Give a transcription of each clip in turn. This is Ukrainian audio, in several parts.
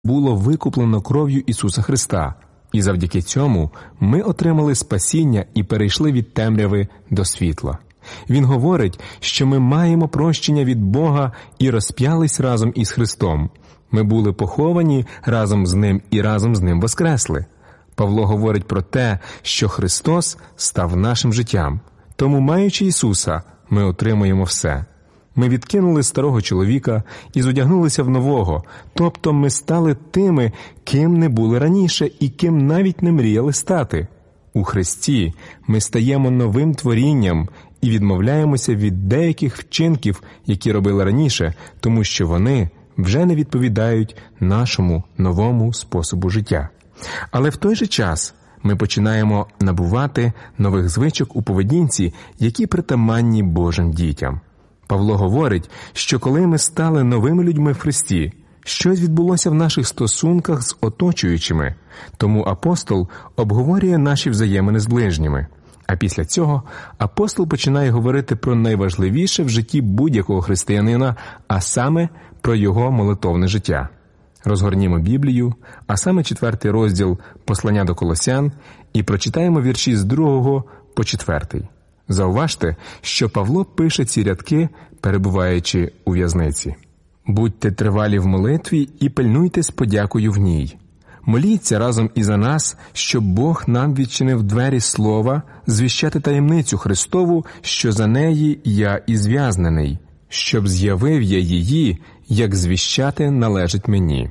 було викуплено кров'ю Ісуса Христа, і завдяки цьому ми отримали спасіння і перейшли від темряви до світла. Він говорить, що ми маємо прощення від Бога і розп'ялись разом із Христом. Ми були поховані разом з Ним і разом з Ним воскресли. Павло говорить про те, що Христос став нашим життям. Тому, маючи Ісуса, ми отримуємо все. Ми відкинули старого чоловіка і зодягнулися в нового, тобто ми стали тими, ким не були раніше і ким навіть не мріяли стати. У Христі ми стаємо новим творінням і відмовляємося від деяких вчинків, які робили раніше, тому що вони вже не відповідають нашому новому способу життя. Але в той же час ми починаємо набувати нових звичок у поведінці, які притаманні Божим дітям. Павло говорить, що коли ми стали новими людьми в Христі, щось відбулося в наших стосунках з оточуючими, тому апостол обговорює наші взаємини з ближніми. А після цього апостол починає говорити про найважливіше в житті будь-якого християнина, а саме про його молитовне життя. Розгорнімо Біблію, а саме 4 розділ послання до Колосян, і прочитаємо вірші з 2 по 4. Зауважте, що Павло пише ці рядки, перебуваючи у в'язниці. «Будьте тривалі в молитві і пильнуйте з подякою в ній. Моліться разом і за нас, щоб Бог нам відчинив двері слова, звіщати таємницю Христову, що за неї я і зв'язнений, щоб з'явив я її, як звіщати належить мені».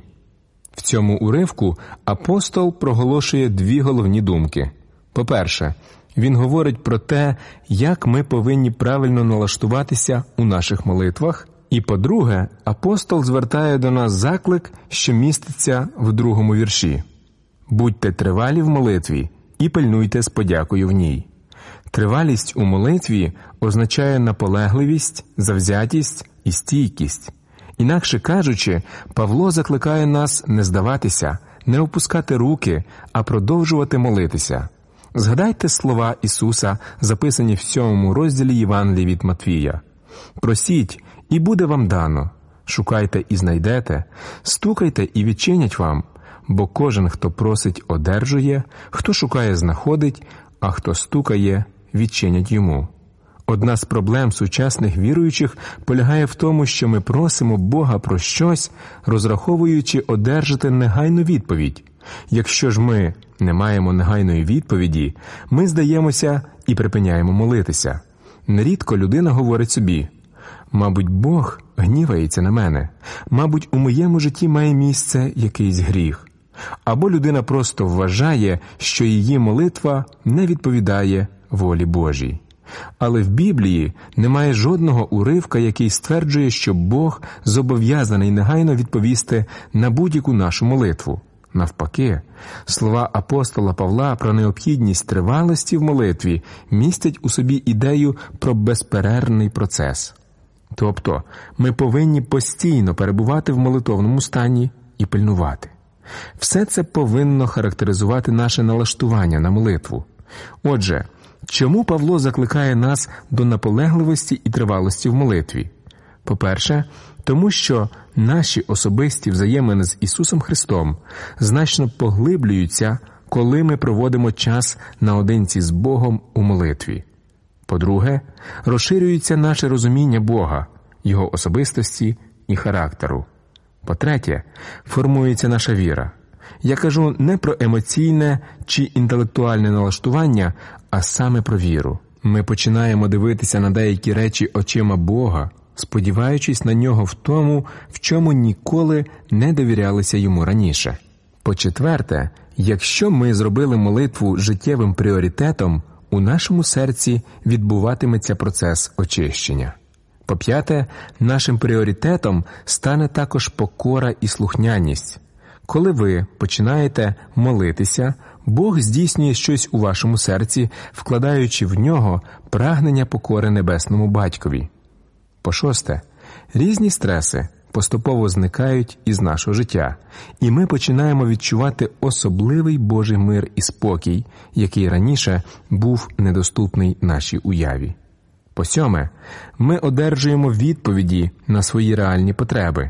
В цьому уривку апостол проголошує 2 головні думки. По-перше, він говорить про те, як ми повинні правильно налаштуватися у наших молитвах. І по-друге, апостол звертає до нас заклик, що міститься в 2 вірші. «Будьте тривалі в молитві і пильнуйте з подякою в ній». Тривалість у молитві означає наполегливість, завзятість і стійкість. Інакше кажучи, Павло закликає нас не здаватися, не опускати руки, а продовжувати молитися. Згадайте слова Ісуса, записані в 7 розділі Євангелії від Матвія. «Просіть, і буде вам дано. Шукайте і знайдете. Стукайте і відчинять вам. Бо кожен, хто просить, одержує, хто шукає, знаходить, а хто стукає, відчинять йому». Одна з проблем сучасних віруючих полягає в тому, що ми просимо Бога про щось, розраховуючи одержати негайну відповідь. Якщо ж ми не маємо негайної відповіді, ми здаємося і припиняємо молитися. Нерідко людина говорить собі: «Мабуть, Бог гнівається на мене. Мабуть, у моєму житті має місце якийсь гріх». Або людина просто вважає, що її молитва не відповідає волі Божій. Але в Біблії немає жодного уривка, який стверджує, що Бог зобов'язаний негайно відповісти на будь-яку нашу молитву. Навпаки, слова апостола Павла про необхідність тривалості в молитві містять у собі ідею про безперервний процес. Тобто, ми повинні постійно перебувати в молитовному стані і пильнувати. Все це повинно характеризувати наше налаштування на молитву. Отже, чому Павло закликає нас до наполегливості і тривалості в молитві? По-перше, тому що наші особисті взаємини з Ісусом Христом значно поглиблюються, коли ми проводимо час наодинці з Богом у молитві. По-друге, розширюється наше розуміння Бога, Його особистості і характеру. По-третє, формується наша віра. Я кажу не про емоційне чи інтелектуальне налаштування, а саме про віру. Ми починаємо дивитися на деякі речі очима Бога, сподіваючись на Нього в тому, в чому ніколи не довірялися Йому раніше. По-четверте, якщо ми зробили молитву життєвим пріоритетом, у нашому серці відбуватиметься процес очищення. По-п'яте, нашим пріоритетом стане також покора і слухняність. Коли ви починаєте молитися, Бог здійснює щось у вашому серці, вкладаючи в нього прагнення покори Небесному Батькові. По-шосте, різні стреси поступово зникають із нашого життя, і ми починаємо відчувати особливий Божий мир і спокій, який раніше був недоступний нашій уяві. По-сьоме, ми одержуємо відповіді на свої реальні потреби.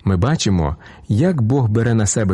Ми бачимо, як Бог бере на себе